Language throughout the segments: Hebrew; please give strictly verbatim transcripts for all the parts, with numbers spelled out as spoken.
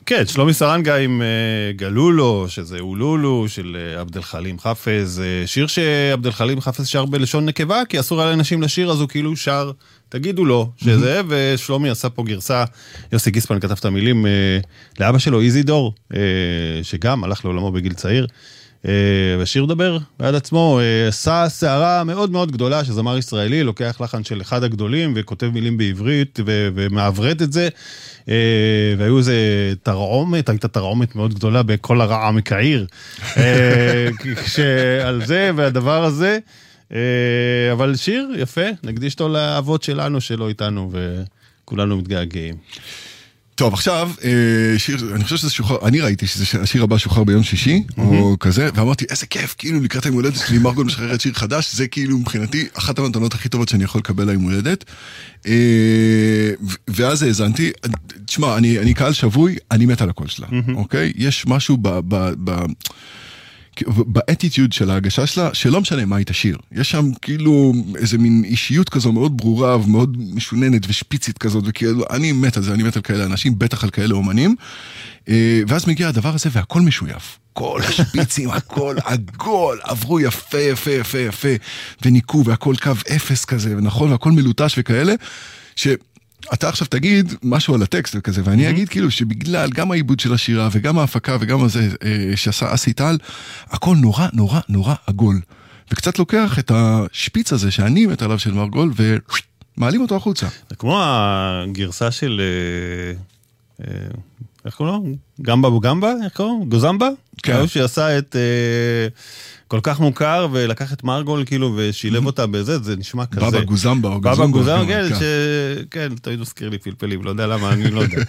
כן, שלומי סרנגה עם גלולו, שזה אולולו, של עבד אל חלים חפז, שיר שעבד אל חלים חפז שר בלשון נקבה, כי אסור היה לאנשים לשיר, אז הוא כאילו שר, תגידו לו שזה, ושלומי עשה פה גרסה, יוסי גיספן כתב את המילים לאבא שלו, איזידור, שגם הלך לעולמו בגיל צעיר, ושיר מדבר בעד עצמו, עשה שערה מאוד מאוד גדולה, שזמר ישראלי, לוקח לחן של אחד הגדולים, וכותב מילים בעברית, ומעברת את זה, והיו איזה תרעומת, הייתה תרעומת מאוד גדולה, בכל הרעה מקעיר, על זה והדבר הזה, אבל שיר יפה, נקדיש אותו לאבות שלנו, שלא איתנו, וכולנו מתגעגעים. טוב, עכשיו, שיר, אני חושב שזה שוחר, אני ראיתי שהשיר הבא שוחר ביום שישי, או כזה, ואמרתי, איזה כיף, כאילו לקראת היום הולדת שלי, מרגול משחררת שיר חדש, זה כאילו מבחינתי אחת המתנות הכי טובות שאני יכול לקבל היום הולדת, ואז האזנתי, תשמע, אני קהל שבוי, אני מת על הקול שלה, אוקיי? יש משהו ב... באטיטיוד של ההגשה שלה, שלא משנה מה היא תשיר. יש שם כאילו איזה מין אישיות כזו מאוד ברורה ומאוד משוננת ושפיצית כזאת, וכאילו אני מת על זה, אני מת על כאלה אנשים, בטח על כאלה אומנים, ואז מגיע הדבר הזה והכל משויף. כל השפיצים, הכל עגול, עברו יפה, יפה, יפה, יפה, וניקו, והכל קו אפס כזה, ונכון, והכל מלוטש וכאלה, ש... אתה עכשיו תגיד משהו על הטקסט וכזה, ואני אגיד כאילו שבגלל גם העיבוד של השירה וגם ההפקה וגם הזה שעשה אסי טל, הכל נורא נורא נורא עגול. וקצת לוקח את השפיץ הזה שאני מת עליו של מרגול ומעלים אותו החוצה. זה כמו הגרסה של, איך קוראים לו? גמבה בוגמבה? איך קוראים? גוזמבה? כן. שעשה את... כל כך מוכר, ולקח את מרגול, כאילו, ושילב אותה בזה, זה נשמע כזה. בבא גוזמבה, או גוזמבה. בבא גוזמבה, כן, כן, תמיד מזכיר לי פלפלים, לא יודע למה, אני לא יודע.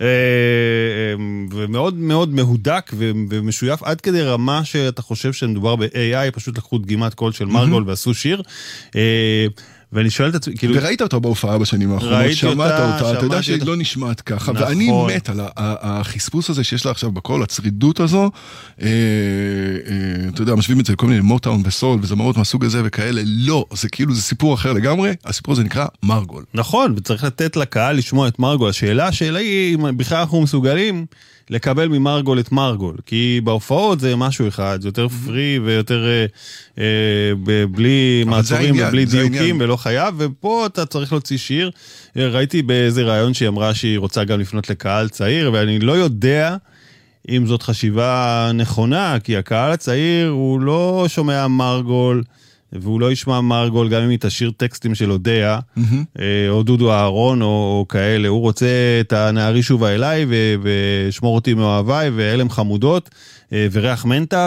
ומאוד מאוד מהודק, ומשויף עד כדי רמה שאתה חושב שמדובר ב-איי איי, פשוט לקחו דגימת קול של מרגול, ועשו שיר. ואני שואל את עצמי, כאילו... וראית אותה בהופעה בשנים האחרונות, שמעת אותה, אתה יודע שהיא לא נשמעת ככה, ואני מת על החספוס הזה שיש לה עכשיו בכל, הצרידות הזו, אתה יודע, משווים את זה לכל מיני מוטאון וסול, וזמרות מהסוג הזה וכאלה, לא, זה כאילו, זה סיפור אחר לגמרי, הסיפור הזה נקרא מרגול. נכון, וצריך לתת לקהל לשמוע את מרגול, השאלה, השאלה היא, אם בכלל אנחנו מסוגלים לקבל ממרגול את מרגול, כי בהופעות זה משהו אחד, זה יותר פרי ויותר אה, אה, בלי מעצורים ובלי דיוקים ולא חייב, ופה אתה צריך להוציא שיר. ראיתי באיזה רעיון שהיא אמרה שהיא רוצה גם לפנות לקהל צעיר, ואני לא יודע אם זאת חשיבה נכונה, כי הקהל הצעיר הוא לא שומע מרגול, והוא לא ישמע מרגול, גם אם היא תשאיר טקסטים של אודיה, או דודו אהרון, או כאלה. הוא רוצה את הנערי שובה אליי, ושמור אותי מאוהביי, ואלם חמודות, וריח מנטה,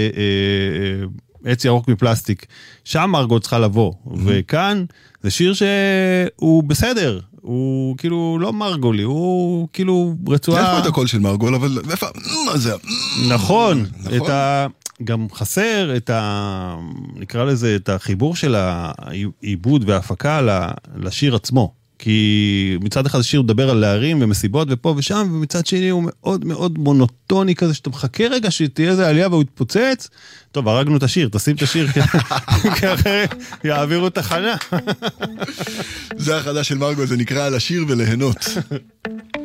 ועץ ירוק מפלסטיק. שם מרגול צריכה לבוא. וכאן, זה שיר שהוא בסדר. הוא כאילו לא מרגולי, הוא כאילו רצועה... יש פה את הקול של מרגול, אבל איפה... מה זה? נכון. את ה... גם חסר את ה... נקרא לזה, את החיבור של העיבוד וההפקה לשיר עצמו. כי מצד אחד השיר מדבר על להרים ומסיבות ופה ושם, ומצד שני הוא מאוד מאוד מונוטוני כזה, שאתה מחכה רגע שתהיה איזה עלייה והוא יתפוצץ. טוב, הרגנו את השיר, תשים את השיר, כי אחרת יעבירו תחנה. זה החדש של מרגול, זה נקרא על השיר וליהנות.